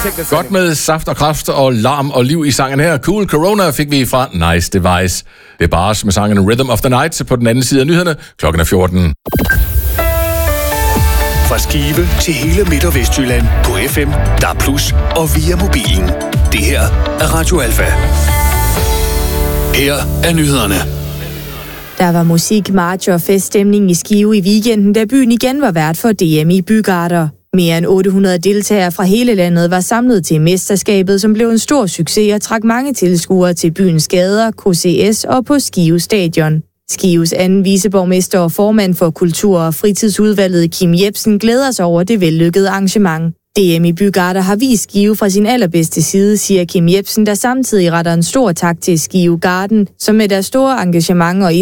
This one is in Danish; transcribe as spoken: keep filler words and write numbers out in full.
Godt med saft og kraft og larm og liv i sangen her. Cool Corona fik vi fra Nice Device. Det er bare med sangen Rhythm of the Night på den anden side af nyhederne. Klokken er fjorten. Fra Skive til hele Midt- og Vestjylland på F M, D A B plus, og via mobilen. Det her er Radio Alfa. Her er nyhederne. Der var musik, march og feststemning i Skive i weekenden, da byen igen var vært for D M i bygarter. Mere end otte hundrede deltagere fra hele landet var samlet til mesterskabet, som blev en stor succes og trak mange tilskuere til byens gader, K C S og på Skive Stadion. Skives anden viceborgmester og formand for Kultur- og Fritidsudvalget, Kim Jebsen, glæder sig over det vellykkede arrangement. D M i bygarter har vist Skive fra sin allerbedste side, siger Kim Jebsen, der samtidig retter en stor tak til Skive Garden, som med deres store engagement og